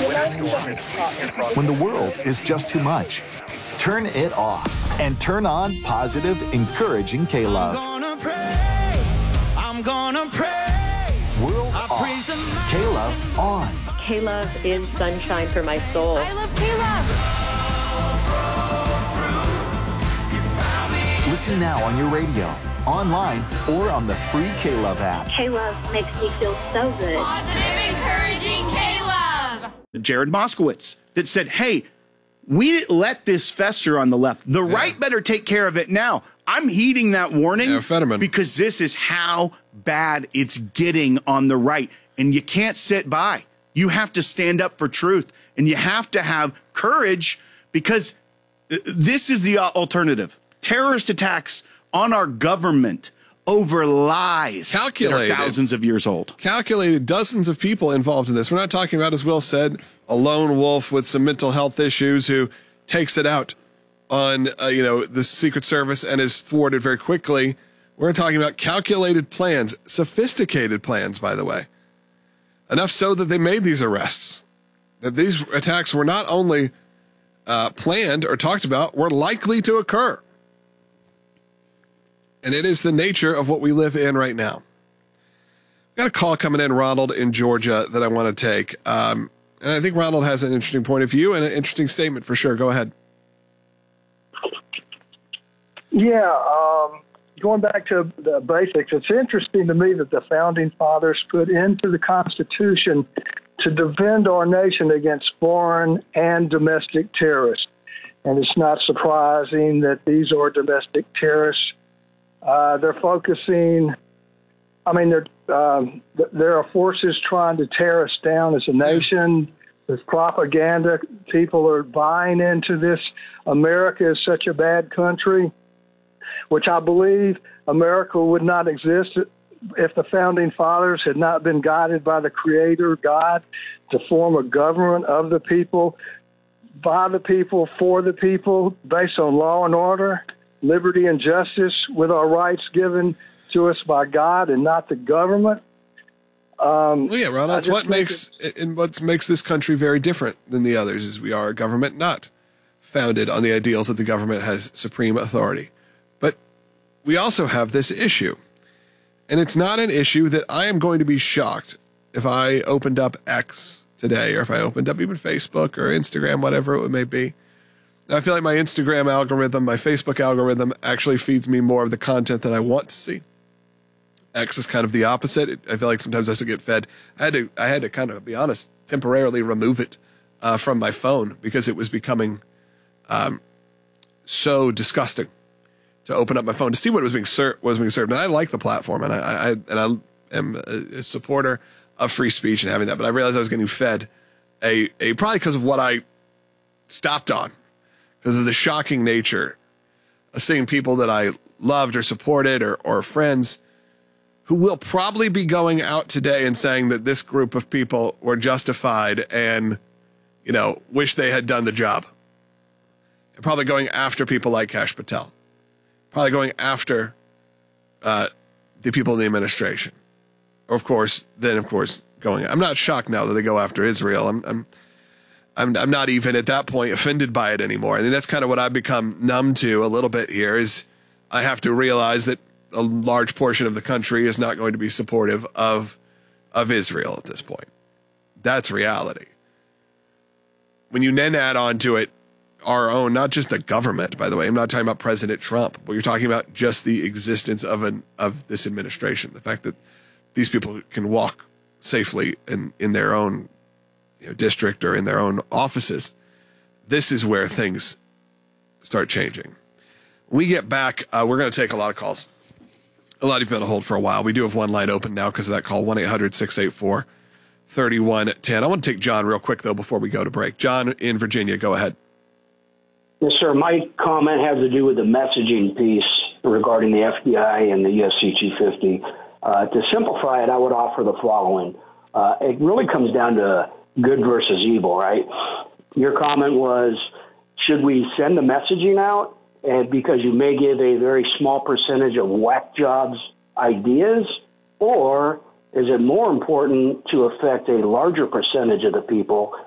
When the world is just too much, turn it off and turn on positive, encouraging K-Love. I'm gonna praise. World off, K-Love on. K-Love is sunshine for my soul. I love K-Love. Listen now on your radio, online, or on the free K-Love app. K-Love makes me feel so good. Positive, encouraging K-Love. Jared Moskowitz that said, hey, we didn't let this fester on the left. The right better take care of it now. I'm heeding that warning Fetterman. because this is how bad it's getting on the right. And you can't sit by. You have to stand up for truth. And you have to have courage because this is the alternative. Terrorist attacks on our government over lies that are thousands of years old. Calculated, dozens of people involved in this. We're not talking about, as Will said, a lone wolf with some mental health issues who takes it out on the Secret Service and is thwarted very quickly. We're talking about calculated plans, sophisticated plans, by the way. Enough so that they made these arrests. That these attacks were not only planned or talked about, were likely to occur. And it is the nature of what we live in right now. Got a call coming in, Ronald, in Georgia, that I want to take. And I think Ronald has an interesting point of view and an interesting statement for sure. Go ahead. Yeah, going back to the basics, it's interesting to me that the Founding Fathers put into the Constitution to defend our nation against foreign and domestic terrorists. And it's not surprising that these are domestic terrorists. They're focusing, there are forces trying to tear us down as a nation. There's propaganda. People are buying into this. America is such a bad country, which I believe America would not exist if the Founding Fathers had not been guided by the Creator, God, to form a government of the people, by the people, for the people, based on law and order, liberty and justice, with our rights given to us by God and not the government. Ron, that's what makes this country very different than the others. Is we are a government not founded on the ideals that the government has supreme authority, but we also have this issue, and it's not an issue that I am going to be shocked if I opened up X today, or if I opened up even Facebook or Instagram, whatever it may be. I feel like my Instagram algorithm, my Facebook algorithm actually feeds me more of the content that I want to see. X is kind of the opposite. I feel like sometimes I still get fed. I had to kind of, be honest, temporarily remove it from my phone because it was becoming so disgusting to open up my phone to see what was being served. And I like the platform, and I am a supporter of free speech and having that. But I realized I was getting fed a probably because of what I stopped on. Because of the shocking nature of seeing people that I loved or supported or friends who will probably be going out today and saying that this group of people were justified and, wish they had done the job. And probably going after people like Kash Patel. Probably going after the people in the administration. Or, of course, going. I'm not shocked now that they go after Israel. I'm not even at that point offended by it anymore. I think that's kind of what I've become numb to a little bit here is I have to realize that a large portion of the country is not going to be supportive of Israel at this point. That's reality. When you then add on to it our own, not just the government, by the way, I'm not talking about President Trump, but you're talking about just the existence of this administration. The fact that these people can walk safely in their own district or in their own offices. This is where things start changing. When we get back, we're going to take a lot of calls. A lot of you have been on hold for a while. We do have one line open now because of that call, 1-800-684-3110. I want to take John real quick, though, before we go to break. John in Virginia, go ahead. Yes, sir. My comment has to do with the messaging piece regarding the FBI and the USC 250. To simplify it, I would offer the following. It really comes down to good versus evil, right? Your comment was, should we send the messaging out? And because you may give a very small percentage of whack jobs ideas, or is it more important to affect a larger percentage of the people